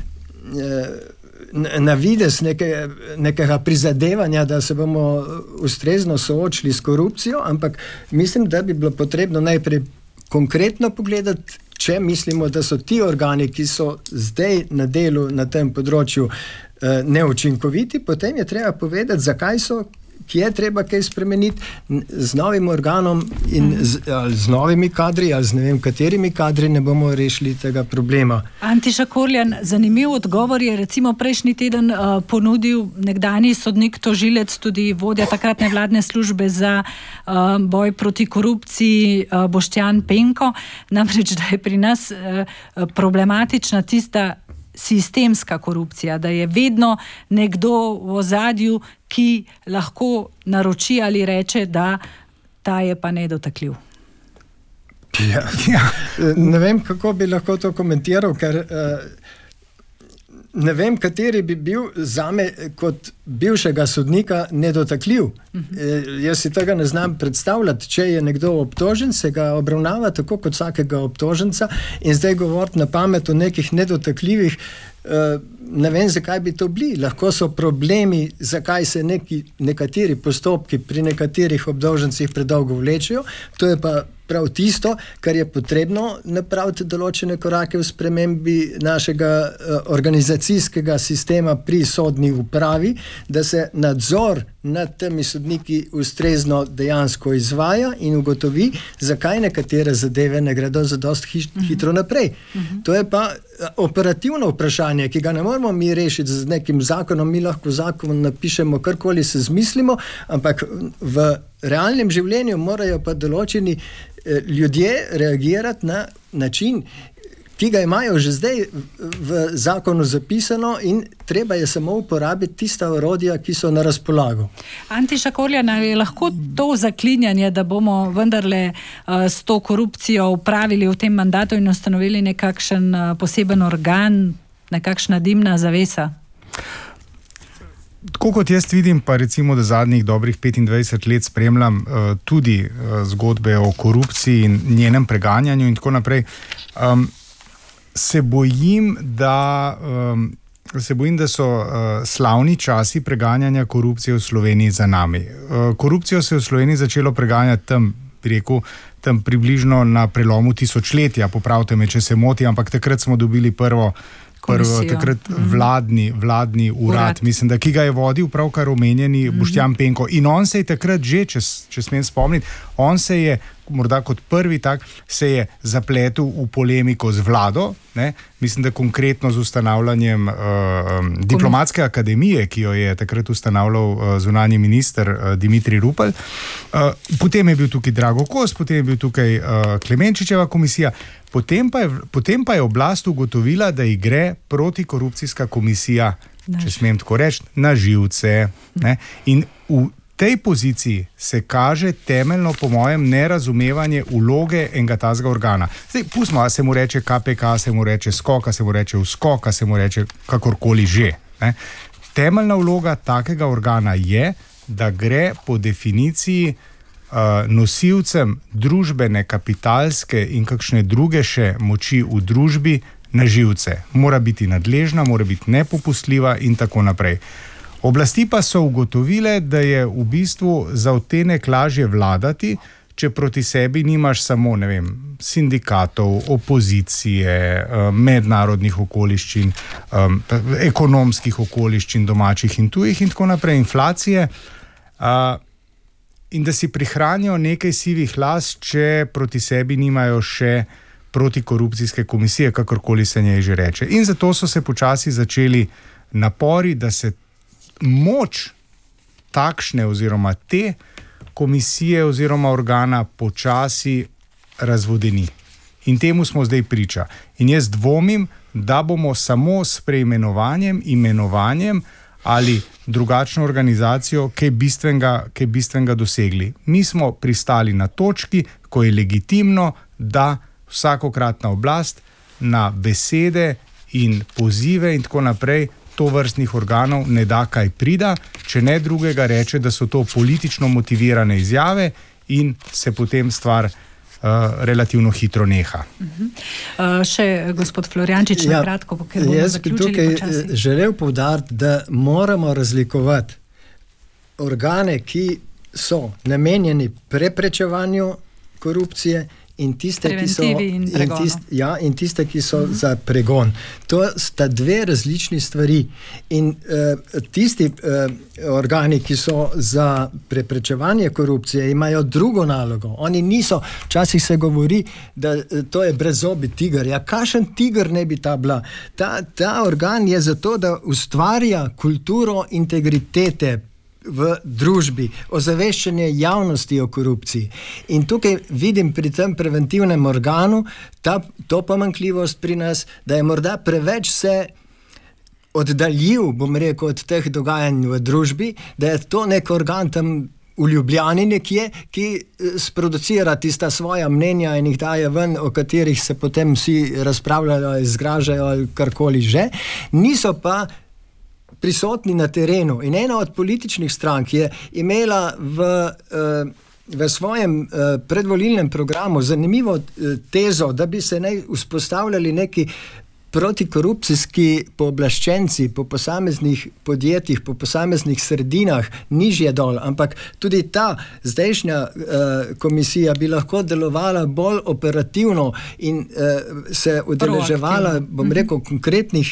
na vides nekega prizadevanja, da se bomo ustrezno soočili s korupcijo, ampak mislim, da bi bilo potrebno najprej konkretno pogledati, če mislimo, da so ti organi, ki so zdaj na delu na tem področju neučinkoviti, potem je treba povedati, zakaj so, ki je treba kaj spremeniti z novim organom in z novimi kadri ali z ne vem katerimi kadri ne bomo rešili tega problema. Antiša Korljan, zanimiv odgovor je recimo prejšnji teden ponudil nekdanji sodnik tožilec, tudi vodja takratne vladne službe za boj proti korupciji Boštjan Penko, namreč, da je pri nas problematična tista sistemska korupcija, da je vedno nekdo v ozadju, ki lahko naroči ali reče, da ta je pa nedotakljiv. Ja. Ne vem, kako bi lahko to komentiral, ker ne vem, kateri bi bil zame kot bivšega sodnika nedotakljiv. Jaz si tega ne znam predstavljati. Če je nekdo obtožen, se ga obravnava tako kot vsakega obtoženca in zdaj govoriti na pamet o nekih nedotakljivih, ne vem, zakaj bi to bili. Lahko so problemi, zakaj se nekateri postopki pri nekaterih obdolžencih predolgo vlečejo. To je pa prav tisto, kar je potrebno napraviti določene korake v spremembi našega organizacijskega sistema pri sodni upravi, da se nadzor nad temi sodniki ustrezno dejansko izvaja in ugotovi, zakaj nekatere zadeve ne gredo zadosti hitro naprej. To je pa operativno vprašanje, ki ga ne moramo mi rešiti z nekim zakonom. Mi lahko zakon napišemo, karkoli se zmislimo, ampak v realnem življenju morajo pa določeni ljudje reagirati na način, ki ga imajo že zdaj v zakonu zapisano in treba je samo uporabiti tista orodja, ki so na razpolago. Antiša Korljan, je lahko to zaklinjanje, da bomo vendarle s to korupcijo upravili v tem mandatu in ustanovili nekakšen poseben organ, nekakšna dimna zavesa? Tako kot jaz vidim, pa recimo, da zadnjih dobrih 25 let spremljam tudi zgodbe o korupciji in njenem preganjanju in tako naprej, se bojim, da so slavni časi preganjanja korupcije v Sloveniji za nami. Korupcijo se je v Sloveniji začelo preganjati tam približno na prelomu tisočletja, popravite me, če se moti, ampak takrat smo dobili prvo takrat vladni urad, mislim, da ki ga je vodil pravkar omenjeni Boštjan Penko. In on se je takrat že, če smem spomniti, on se je, morda kot prvi tak, se je zapletel v polemiko z vlado, ne? Mislim, da konkretno z ustanavljanjem diplomatske akademije, ki jo je takrat ustanavljal zunanji minister Dimitrij Rupel. Potem je bil tukaj Drago Kos, potem je bil tukaj Klemenčičeva komisija, potem pa je oblast ugotovila, da ji gre protikorupcijska komisija, če smem tako reči, na živce. Ne? In v tej poziciji se kaže temeljno, po mojem, nerazumevanje vloge enega tazga organa. Zdaj, pustimo, a se mu reče KPK, se mu reče SKOK, se mu reče USKOK, se mu reče kakorkoli že. Ne? Temeljna vloga takega organa je, da gre po definiciji nosilcem družbene, kapitalske in kakšne druge še moči v družbi na živce. Mora biti nadležna, mora biti nepopustljiva in tako naprej. Oblasti pa so ugotovile, da je v bistvu za odtenek lažje vladati, če proti sebi nimaš samo, ne vem, sindikatov, opozicije, mednarodnih okoliščin, ekonomskih okoliščin, domačih in tujih in tako naprej, inflacije, in da si prihranijo nekaj sivih las, če proti sebi nimajo še protikorupcijske komisije, kakorkoli se njej že reče. In zato so se počasi začeli napori, da se moč takšne oziroma te komisije oziroma organa počasi razvodeni. In temu smo zdaj priča. In jaz dvomim, da bomo samo s preimenovanjem, imenovanjem ali drugačno organizacijo kaj bistvenega dosegli. Mi smo pristali na točki, ko je legitimno, da vsakokratna oblast na besede in pozive in tako naprej to vrstnih organov ne da kaj prida, če ne drugega reče, da so to politično motivirane izjave in se potem stvar relativno hitro neha. Še gospod Florjančič, na kratko, ker bomo zaključili počasi. Jaz bi tukaj želel poudariti, da moramo razlikovati organe, ki so namenjeni preprečevanju korupcije in tiste, ki so, in tiste, ki so za pregon. To sta dve različni stvari. In tisti organi, ki so za preprečevanje korupcije, imajo drugo nalogo. Oni niso, včasih se govori, da to je brezzobi tiger. Ja, kakšen tiger ne bi ta bila? Ta organ je zato, da ustvarja kulturo integritete v družbi, ozaveščanje javnosti o korupciji. In tukaj vidim pri tem preventivnem organu to pomanjkljivost pri nas, da je morda preveč se oddaljiv, bom rekel, od teh dogajanj v družbi, da je to nek organ tam v Ljubljani nekje, ki sproducira tista svoja mnenja in jih daje ven, o katerih se potem vsi razpravljajo, izgražajo ali karkoli že. Niso pa prisotni na terenu. In ena od političnih strank je imela v svojem predvolilnem programu zanimivo tezo, da bi se vzpostavljali neki protikorupcijski pooblaščenci po posameznih podjetjih, po posameznih sredinah, nižje dol, ampak tudi ta zdajšnja komisija bi lahko delovala bolj operativno in se udeleževala, bom rekel, konkretnih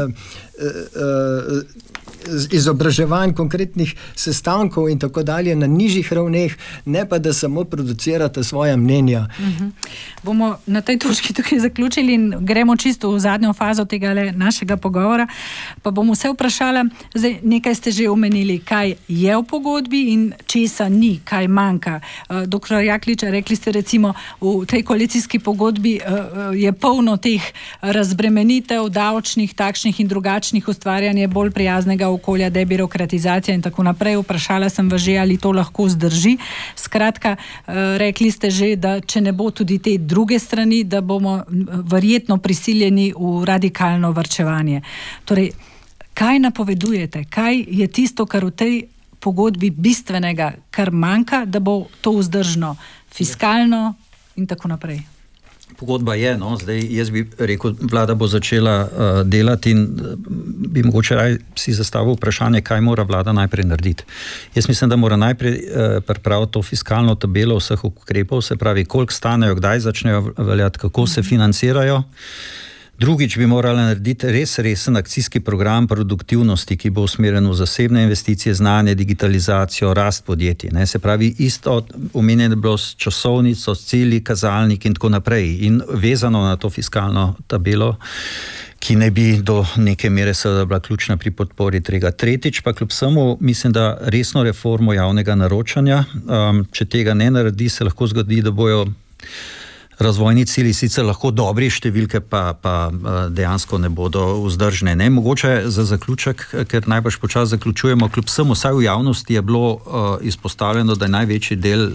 izobraževanj, konkretnih sestankov in tako dalje na nižjih ravneh, ne pa da samo producirate svoja mnenja. Bomo na tej točki tukaj zaključili in gremo čisto v zadnjo fazo tega našega pogovora, pa bom vse vprašala, zdaj nekaj ste že omenili, kaj je v pogodbi in česa ni, kaj manjka. Doktor Jaklič, rekli ste recimo, v tej koalicijski pogodbi je polno teh razbremenitev, davčnih, takšnih in drugačnih, ustvarjanje bolj prijaznega okolja, debirokratizacija in tako naprej. Vprašala sem vas že, ali to lahko zdrži. Skratka, rekli ste že, da če ne bo tudi te druge strani, da bomo verjetno prisiljeni v radikalno varčevanje. Torej, kaj napovedujete? Kaj je tisto, kar v tej pogodbi bistvenega, kar manjka, da bo to vzdržno, fiskalno in tako naprej? Pogodba je, zdaj jaz bi rekel, vlada bo začela delati in bi mogoče si zastavil vprašanje, kaj mora vlada najprej narediti. Jaz mislim, da mora najprej pripraviti to fiskalno tabelo vseh ukrepov, se pravi, koliko stanejo, kdaj začnejo veljati, kako se financirajo. Drugič bi morala narediti resen akcijski program produktivnosti, ki bo usmerjen v zasebne investicije, znanje, digitalizacijo, rast podjetij. Se pravi, isto omenjeno je bilo s časovnico, s cilji, kazalnik in tako naprej. In vezano na to fiskalno tabelo, ki ne bi do neke mere seveda bila ključna pri podpori tega. Tretjič pa kljub vsemu mislim, da resno reformo javnega naročanja, če tega ne naredi, se lahko zgodi, da bojo razvojni cilji sicer lahko dobri, številke pa dejansko ne bodo vzdržne. Mogoče za zaključek, ker najbrž počas zaključujemo, kljub vsemu, vsaj v javnosti je bilo izpostavljeno, da je največji del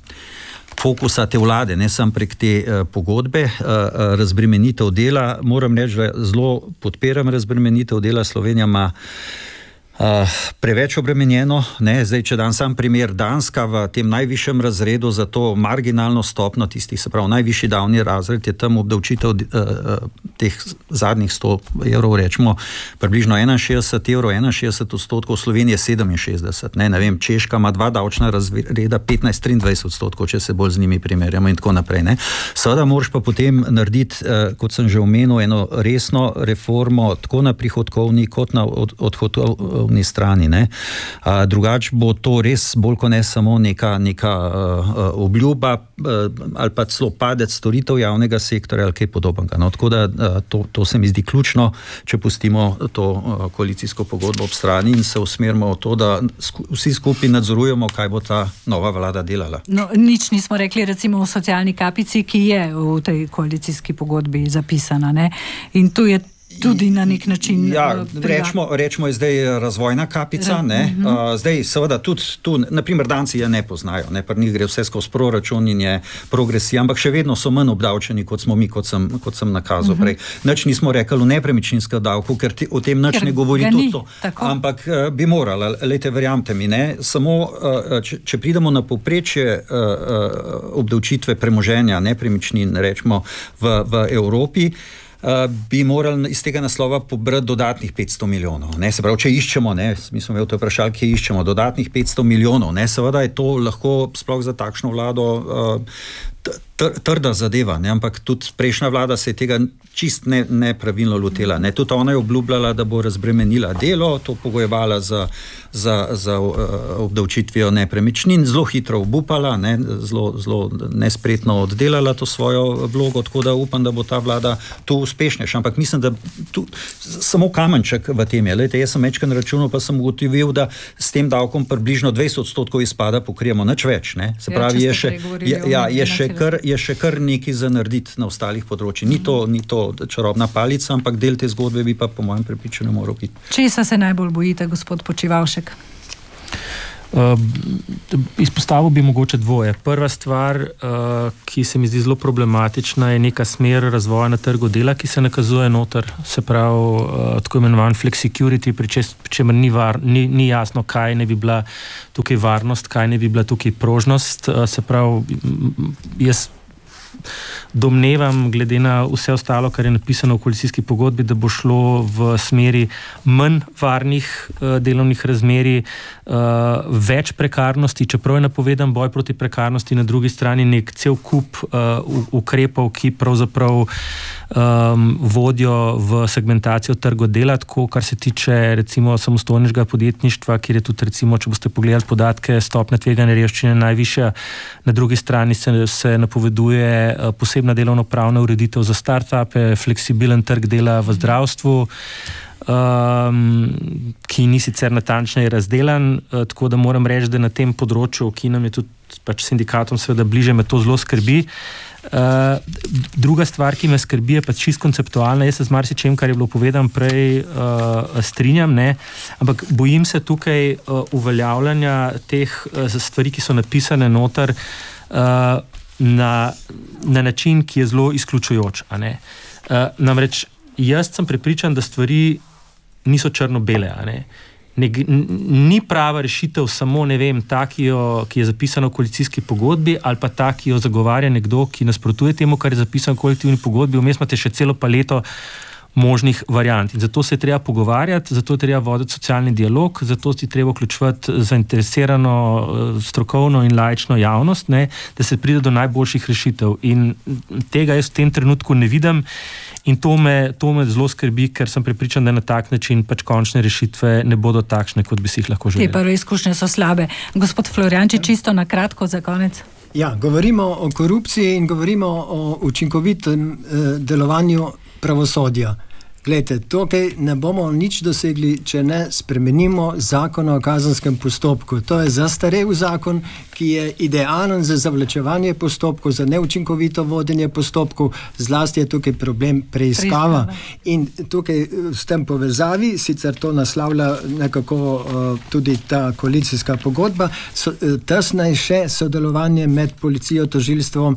fokusa te vlade, ne samo prek te pogodbe, razbremenitev dela. Moram reči, da zelo podpiram razbremenitev dela. Slovenija ima preveč obremenjeno. Zdaj, če dam sam primer, Danska v tem najvišjem razredu za to marginalno stopno tistih, se pravi, najvišji davni razred je tam obdavčitev teh zadnjih 100 evrov, rečemo, približno 61%, Slovenije 67%. Ne vem, Češka ima 2 davčna razreda 15-23%, če se bolj z njimi primerjamo in tako naprej. Seveda moraš pa potem narediti, kot sem že omenil, eno resno reformo, tako na prihodkovni kot na odhodkovni strani. Drugače bo to res bolj kot ne samo neka obljuba ali pa celo padec storitev javnega sektorja ali kaj podobnega. Tako da to se mi zdi ključno, če pustimo to koalicijsko pogodbo ob strani in se usmerimo v to, da vsi skupaj nadzorujemo, kaj bo ta nova vlada delala. Nič nismo rekli recimo o socialni kapici, ki je v tej koalicijski pogodbi zapisana. In tu je tudi na nek način... Rečemo je zdaj razvojna kapica. Zdaj seveda tudi tu, naprimer Danci je ne poznajo, pri njih gre vse skozi proračun in je progresija, ampak še vedno so manj obdavčeni, kot smo mi, kot sem nakazal prej. Nič nismo rekli o nepremičninskem davku, ker o tem nič ne govori tudi to. Ampak bi morali, verjamte mi, samo če pridemo na povprečje obdavčitve premoženja, nepremičnin, rečemo v Evropi, bi morali iz tega naslova pobrati dodatnih 500 milijonov. Se pravi, če iščemo, mi smo imeli to vprašali, kje iščemo dodatnih 500 milijonov. Seveda je to lahko sploh za takšno vlado trda zadeva, ne? Ampak tudi prejšnja vlada se je tega čist nepravilno lotela. Ne? Tudi ona je obljubljala, da bo razbremenila delo, to pogojevala za obdavčitvijo nepremičnin, zelo hitro obupala, ne? Zelo nespretno oddelala to svojo vlogo, tako da upam, da bo ta vlada tu uspešnejša. Ampak mislim, da tu samo kamenček v tem je. Lejte, jaz sem večkrat računal, pa sem ugotovil, da s tem davkom približno 20% izpada pokrijemo nič več. Ne? Se pravi, je še kar nekaj za narediti na ostalih področjih. Ni to čarobna palica, ampak del te zgodbe bi pa po mojem prepričanju moral biti. Česa se najbolj bojite, gospod Počivavšek? Izpostavil bi mogoče dvoje. Prva stvar, ki se mi zdi zelo problematična, je neka smer razvoja na trgu dela, ki se nakazuje noter, se pravi tako imenovan flexicurity, pri čemer ni jasno, kaj ne bi bila tukaj varnost, kaj ne bi bila tukaj prožnost. Se pravi, jaz domnevam, glede na vse ostalo, kar je napisano v koalicijski pogodbi, da bo šlo v smeri manj varnih delovnih razmerij, več prekarnosti, čeprav je napovedan boj proti prekarnosti, na drugi strani nek cel kup ukrepov, ki pravzaprav vodijo v segmentacijo trga dela, tako kar se tiče recimo samostojnega podjetništva, kjer je tudi recimo, če boste pogledali podatke, stopnja tveganja revščine najvišja, na drugi strani se napoveduje posebna delovnopravna ureditev za start-upe, fleksibilen trg dela v zdravstvu, ki ni sicer natančneje razdelan, tako da moram reči, da na tem področju, ki nam je tudi pač sindikatom seveda bliže, me to zelo skrbi. Druga stvar, ki me skrbi, je pa čist konceptualna. Jaz se z marsičem, kar je bilo povedano prej, strinjam, ne? Ampak bojim se tukaj uveljavljanja teh stvari, ki so napisane noter, na način, ki je zelo izključujoč. A ne? Namreč jaz sem prepričan, da stvari niso črno-bele. A ne? Ni prava rešitev samo, ne vem, ta, ki je zapisana v koalicijski pogodbi, ali pa ta, ki jo zagovarja nekdo, ki nasprotuje temu, kar je zapisano v kolektivni pogodbi. Vmes imate še celo paleto možnih variant. In zato se je treba pogovarjati, zato je treba voditi socialni dialog, zato si treba vključevati zainteresirano, strokovno in laično javnost, ne, da se pride do najboljših rešitev. In tega jaz v tem trenutku ne vidim in to me zelo skrbi, ker sem prepričan, da na tak način pač končne rešitve ne bodo takšne, kot bi si jih lahko želeli. Te prve izkušnje so slabe. Gospod Florjančič, čisto na kratko za konec. Ja, govorimo o korupciji in govorimo o učinkovitem delovanju pravosodja. Glejte, tukaj ne bomo nič dosegli, če ne spremenimo zakona o kazenskem postopku. To je zastarel zakon, ki je idealen za zavlačevanje postopkov, za neučinkovito vodenje postopkov, zlasti je tukaj problem preiskava. In tukaj s tem povezavi, sicer to naslavlja nekako tudi ta koalicijska pogodba, tesnejše sodelovanje med policijo, tožilstvom,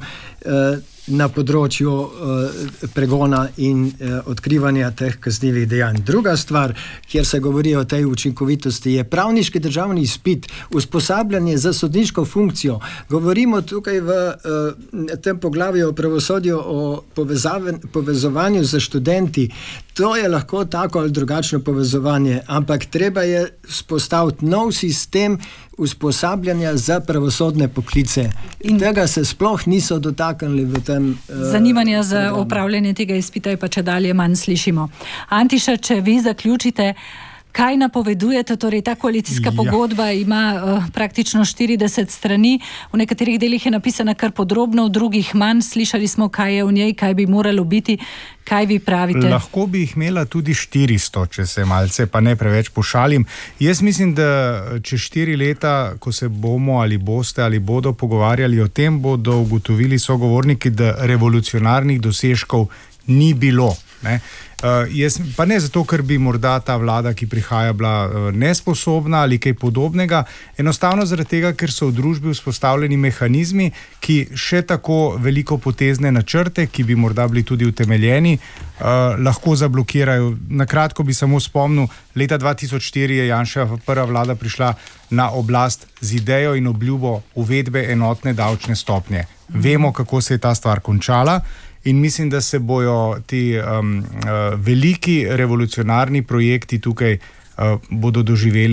na področju pregona in odkrivanja teh kaznivih dejanj. Druga stvar, kjer se govori o tej učinkovitosti, je pravniški državni izpit, usposabljanje za sodniško funkcijo. Govorimo tukaj v tem poglavju o pravosodju o povezovanju z študenti. To je lahko tako ali drugačno povezovanje, ampak treba je vzpostaviti nov sistem usposabljanja za pravosodne poklice. In tega se sploh niso dotaknili v tem zanimanja za opravljanje tega izpita je pa če dalje manj slišimo. Antiša, če vi zaključite, kaj napovedujete? Torej, ta koalicijska pogodba ima praktično 40 strani, v nekaterih delih je napisana kar podrobno, v drugih manj. Slišali smo, kaj je v njej, kaj bi moralo biti. Kaj vi pravite? Lahko bi jih imela tudi 400, če se malce pa ne preveč pošalim. Jaz mislim, da čez 4 leta, ko se bomo ali boste ali bodo pogovarjali o tem, bodo ugotovili sogovorniki, da revolucionarnih dosežkov ni bilo. Ne? Jaz, pa ne zato, ker bi morda ta vlada, ki prihaja, bila nesposobna ali kaj podobnega, enostavno zaradi tega, ker so v družbi vzpostavljeni mehanizmi, ki še tako veliko potezne načrte, ki bi morda bili tudi utemeljeni, lahko zablokirajo. Na kratko bi samo spomnil, leta 2004 je Janševa prva vlada prišla na oblast z idejo in obljubo uvedbe enotne davčne stopnje. Vemo, kako se je ta stvar končala. In mislim, da se bojo ti veliki revolucionarni projekti tukaj bodo doživeli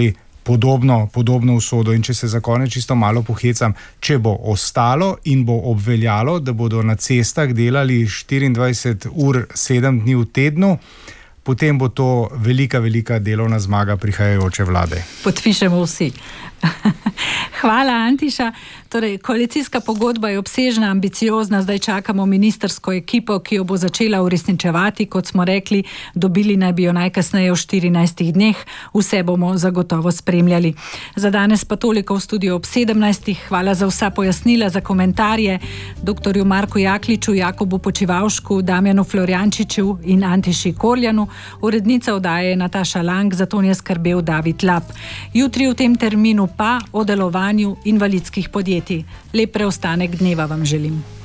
podobno usodo. In če se za konec čisto malo pohecam, če bo ostalo in bo obveljalo, da bodo na cestah delali 24 ur 7 dni v tednu, potem bo to velika delovna zmaga prihajajoče vlade. Podpišemo vsi. Hvala, Antiša. Torej, koalicijska pogodba je obsežna, ambiciozna, zdaj čakamo ministrsko ekipo, ki jo bo začela uresničevati, kot smo rekli, dobili naj bi jo najkasneje v 14 dneh, vse bomo zagotovo spremljali. Za danes pa toliko v studiu ob 17. Hvala za vsa pojasnila, za komentarje dr. Marku Jakliču, Jakobu Počivavšku, Damjanu Florjančiču in Antiši Korjanu. Urednica oddaje je Nataša Lang, za to je skrbel David Lap. Jutri v tem terminu pa o delovanju invalidskih podjetij. Lep preostanek dneva vam želim.